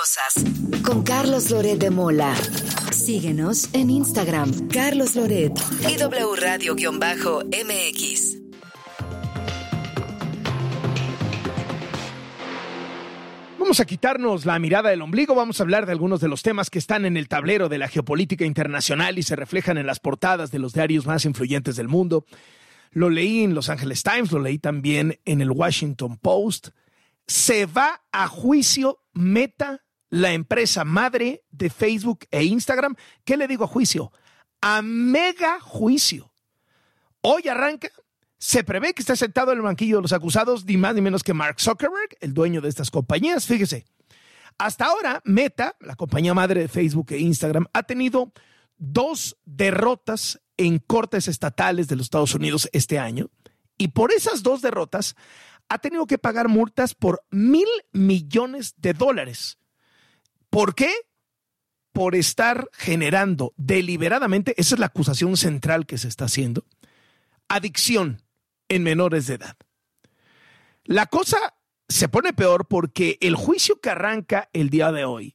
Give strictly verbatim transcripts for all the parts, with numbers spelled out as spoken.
Cosas con Carlos Loret de Mola. Síguenos en Instagram, Carlos Loret y W Radio-M X. Vamos a quitarnos la mirada del ombligo, vamos a hablar de algunos de los temas que están en el tablero de la geopolítica internacional y se reflejan en las portadas de los diarios más influyentes del mundo. Lo leí en Los Angeles Times, lo leí también en el Washington Post. Se va a juicio Meta, la empresa madre de Facebook e Instagram. ¿Qué le digo a juicio? A mega juicio. Hoy arranca. Se prevé que esté sentado en el banquillo de los acusados ni más ni menos que Mark Zuckerberg, el dueño de estas compañías. Fíjese, hasta ahora Meta, la compañía madre de Facebook e Instagram, ha tenido dos derrotas en cortes estatales de los Estados Unidos este año. Y por esas dos derrotas ha tenido que pagar multas por mil millones de dólares. ¿Por qué? Por estar generando deliberadamente, esa es la acusación central que se está haciendo, adicción en menores de edad. La cosa se pone peor porque el juicio que arranca el día de hoy,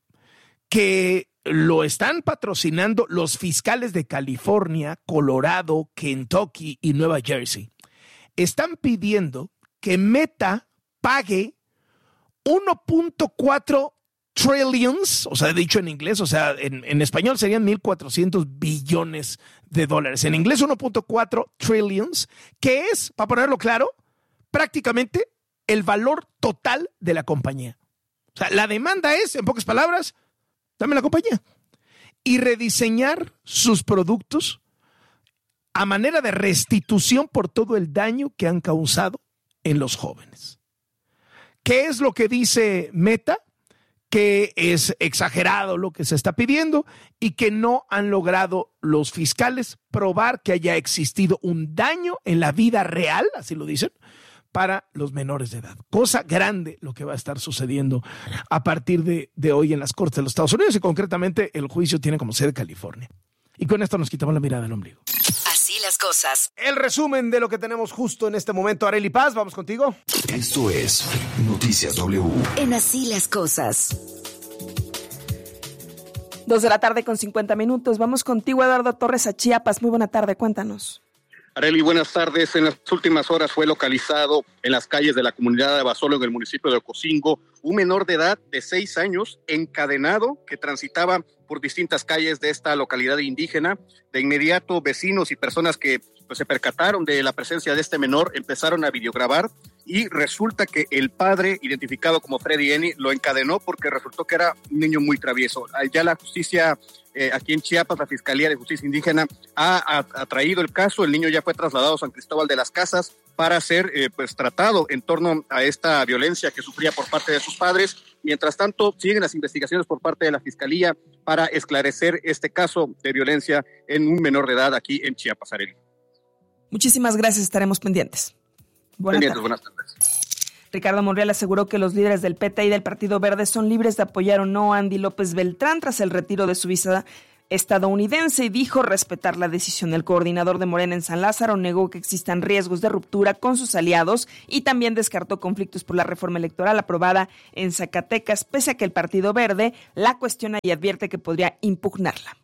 que lo están patrocinando los fiscales de California, Colorado, Kentucky y Nueva Jersey, están pidiendo que Meta pague uno punto cuatro trillions, o sea, dicho en inglés, o sea, en, en español serían mil cuatrocientos billones de dólares. En inglés uno punto cuatro trillions, que es, para ponerlo claro, prácticamente el valor total de la compañía. O sea, la demanda es, en pocas palabras, dame la compañía. Y rediseñar sus productos a manera de restitución por todo el daño que han causado en los jóvenes. ¿Qué es lo que dice Meta? Que es exagerado lo que se está pidiendo y que no han logrado los fiscales probar que haya existido un daño en la vida real, así lo dicen, para los menores de edad. Cosa grande lo que va a estar sucediendo a partir de, de hoy en las Cortes de los Estados Unidos y concretamente el juicio tiene como sede California. Y con esto nos quitamos la mirada del ombligo. Así las cosas. El resumen de lo que tenemos justo en este momento. Arely Paz, vamos contigo. Esto es Noticias W. En Así las cosas. Dos de la tarde con cincuenta minutos. Vamos contigo, Eduardo Torres, a Chiapas. Muy buena tarde, cuéntanos. Arely, buenas tardes. En las últimas horas fue localizado en las calles de la comunidad de Abasolo, en el municipio de Ocosingo, un menor de edad de seis años encadenado que transitaba por distintas calles de esta localidad indígena. De inmediato, vecinos y personas que pues, se percataron de la presencia de este menor empezaron a videograbar y resulta que el padre, identificado como Freddy Eni, lo encadenó porque resultó que era un niño muy travieso. Ya la justicia eh, aquí en Chiapas, la Fiscalía de Justicia Indígena ha, ha, ha traído el caso. El niño ya fue trasladado a San Cristóbal de las Casas para ser eh, pues tratado en torno a esta violencia que sufría por parte de sus padres. Mientras tanto, siguen las investigaciones por parte de la Fiscalía para esclarecer este caso de violencia en un menor de edad aquí en Chiapas, Arely. Muchísimas gracias, estaremos pendientes. Buenas pendientes, tardes. buenas tardes. Ricardo Monreal aseguró que los líderes del P T y del Partido Verde son libres de apoyar o no a Andy López Beltrán tras el retiro de su visa estadounidense y dijo respetar la decisión. El coordinador de Morena en San Lázaro negó que existan riesgos de ruptura con sus aliados y también descartó conflictos por la reforma electoral aprobada en Zacatecas, pese a que el Partido Verde la cuestiona y advierte que podría impugnarla.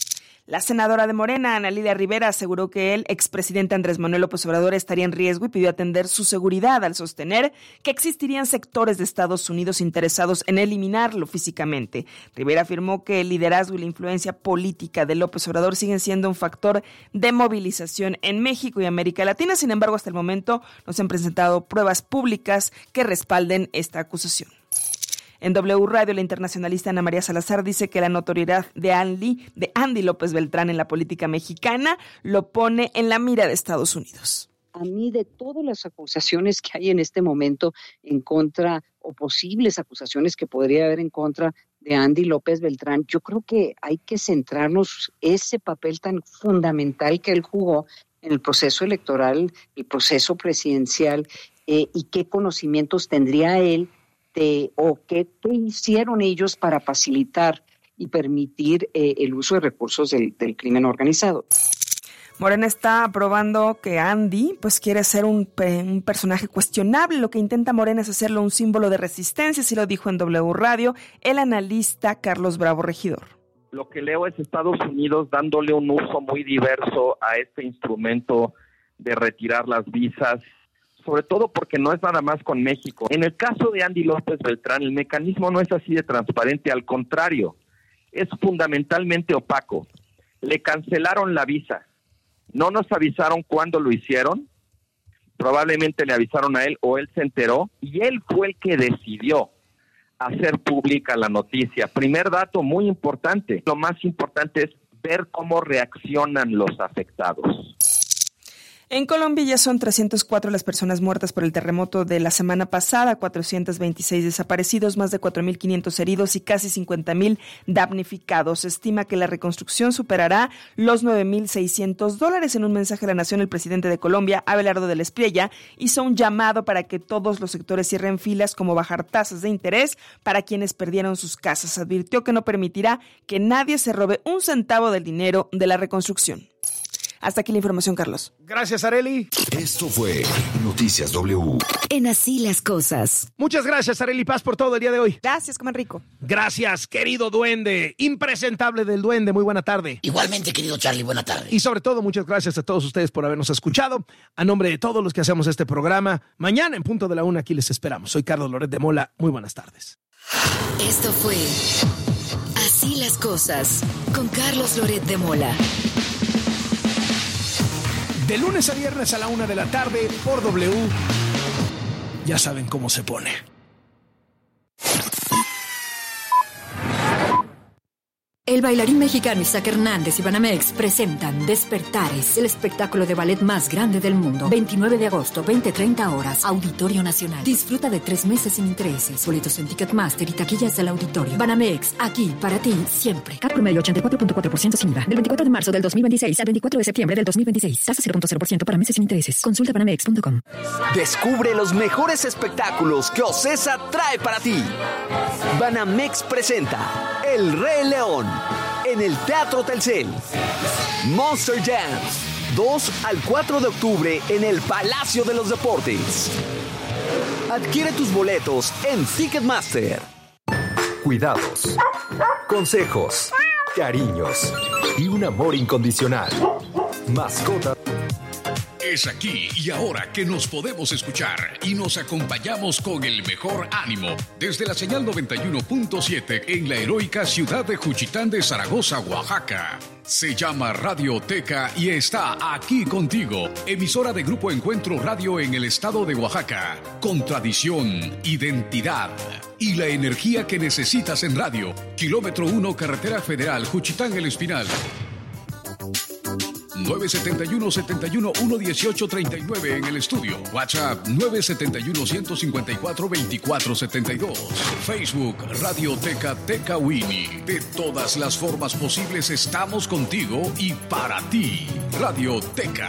La senadora de Morena, Ana Lidia Rivera, aseguró que el expresidente Andrés Manuel López Obrador estaría en riesgo y pidió atender su seguridad al sostener que existirían sectores de Estados Unidos interesados en eliminarlo físicamente. Rivera afirmó que el liderazgo y la influencia política de López Obrador siguen siendo un factor de movilización en México y América Latina. Sin embargo, hasta el momento no se han presentado pruebas públicas que respalden esta acusación. En W Radio, la internacionalista Ana María Salazar dice que la notoriedad de Andy, de Andy López Beltrán en la política mexicana lo pone en la mira de Estados Unidos. A mí, de todas las acusaciones que hay en este momento en contra, o posibles acusaciones que podría haber en contra de Andy López Beltrán, yo creo que hay que centrarnos ese papel tan fundamental que él jugó en el proceso electoral, el proceso presidencial, eh, y qué conocimientos tendría él de, o qué, qué hicieron ellos para facilitar y permitir eh, el uso de recursos del, del crimen organizado. Morena está aprobando que Andy pues quiere ser un, un personaje cuestionable. Lo que intenta Morena es hacerlo un símbolo de resistencia, así lo dijo en W Radio el analista Carlos Bravo Regidor. Lo que leo es Estados Unidos dándole un uso muy diverso a este instrumento de retirar las visas, sobre todo porque no es nada más con México. En el caso de Andy López Beltrán, el mecanismo no es así de transparente, al contrario, es fundamentalmente opaco. Le cancelaron la visa. No nos avisaron cuándo lo hicieron, probablemente le avisaron a él o él se enteró y él fue el que decidió hacer pública la noticia. Primer dato muy importante, lo más importante es ver cómo reaccionan los afectados. En Colombia ya son trescientas cuatro las personas muertas por el terremoto de la semana pasada, cuatrocientos veintiséis desaparecidos, más de cuatro mil quinientos heridos y casi cincuenta mil damnificados. Se estima que la reconstrucción superará los nueve mil seiscientos dólares. En un mensaje a la nación, el presidente de Colombia, Abelardo del Espriella, hizo un llamado para que todos los sectores cierren filas, como bajar tasas de interés para quienes perdieron sus casas. Advirtió que no permitirá que nadie se robe un centavo del dinero de la reconstrucción. Hasta aquí la información, Carlos. Gracias, Arely. Esto fue Noticias W. En Así las Cosas. Muchas gracias, Arely Paz, por todo el día de hoy. Gracias, coman rico. Gracias, querido duende, impresentable del duende, muy buena tarde. Igualmente, querido Charlie, buena tarde. Y sobre todo, muchas gracias a todos ustedes por habernos escuchado. A nombre de todos los que hacemos este programa, mañana en punto de la una aquí les esperamos. Soy Carlos Loret de Mola, muy buenas tardes. Esto fue Así las Cosas, con Carlos Loret de Mola. De lunes a viernes a la una de la tarde por W. Ya saben cómo se pone. El bailarín mexicano Isaac Hernández y Banamex presentan Despertares, el espectáculo de ballet más grande del mundo. veintinueve de agosto, veinte treinta horas, Auditorio Nacional. Disfruta de tres meses sin intereses. Boletos en Ticketmaster y taquillas del auditorio. Banamex, aquí para ti siempre. C A P promedio ochenta y cuatro punto cuatro por ciento sin I V A. Del veinticuatro de marzo del dos mil veintiséis al veinticuatro de septiembre del dos mil veintiséis. Tasa cero punto cero por ciento para meses sin intereses. Consulta banamex punto com. Descubre los mejores espectáculos que Ocesa trae para ti. Banamex presenta El Rey León en el Teatro Telcel. Monster Jam, dos al cuatro de octubre en el Palacio de los Deportes. Adquiere tus boletos en Ticketmaster. Cuidados, consejos, cariños y un amor incondicional. Mascota. Es aquí y ahora que nos podemos escuchar y nos acompañamos con el mejor ánimo desde la señal noventa y uno punto siete en la heroica ciudad de Juchitán de Zaragoza, Oaxaca. Se llama Radioteca y está aquí contigo, emisora de Grupo Encuentro Radio en el estado de Oaxaca, con tradición, identidad y la energía que necesitas en radio. Kilómetro uno, Carretera Federal, Juchitán El Espinal. nueve siete uno, siete uno, uno uno ocho tres nueve en el estudio. WhatsApp nueve siete uno, uno cinco cuatro, dos cuatro siete dos. Facebook Radioteca Tecawini. De todas las formas posibles estamos contigo y para ti. Radioteca.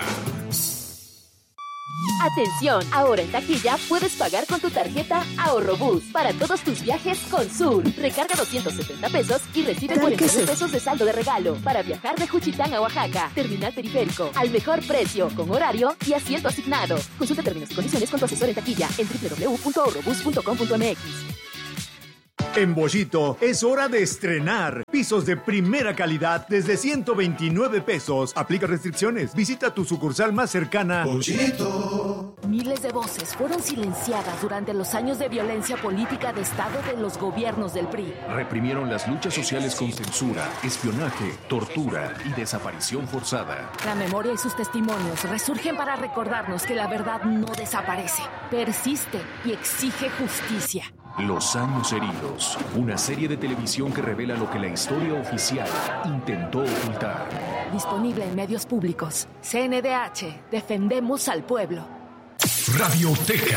Atención, ahora en taquilla puedes pagar con tu tarjeta Ahorrobús para todos tus viajes con Sur. Recarga doscientos setenta pesos y recibe cuarenta pesos de saldo de regalo para viajar de Juchitán a Oaxaca. Terminal Periférico, al mejor precio, con horario y asiento asignado. Consulta términos y condiciones con tu asesor en taquilla en doble u doble u doble u punto ahorrobús punto com punto m x. En Bollito es hora de estrenar pisos de primera calidad desde ciento veintinueve pesos. Aplica restricciones. Visita tu sucursal más cercana. Bollito. Miles de voces fueron silenciadas durante los años de violencia política de Estado de los gobiernos del P R I. Reprimieron las luchas sociales con censura, espionaje, tortura y desaparición forzada. La memoria y sus testimonios resurgen para recordarnos que la verdad no desaparece, persiste y exige justicia. Los años heridos, una serie de televisión que revela lo que la historia oficial intentó ocultar. Disponible en medios públicos. C N D H, defendemos al pueblo. Radioteca.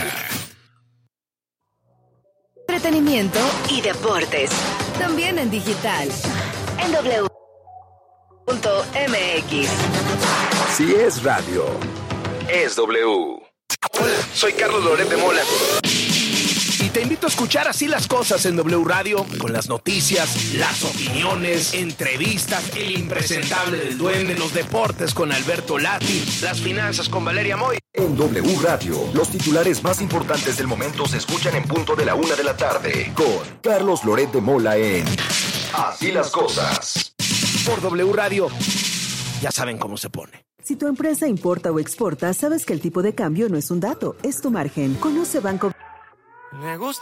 Entretenimiento y deportes. También en digital. En w punto m x. Si es radio, es W. Hola, soy Carlos Loret de Mola. te invito a escuchar Así las Cosas en W Radio, con las noticias, las opiniones, entrevistas, el impresentable del duende, los deportes con Alberto Lati, las finanzas con Valeria Moy. En W Radio, los titulares más importantes del momento se escuchan en punto de la una de la tarde con Carlos Loret de Mola en Así las Cosas. Por W Radio, ya saben cómo se pone. Si tu empresa importa o exporta, sabes que el tipo de cambio no es un dato, es tu margen. Conoce Banco. Me gusta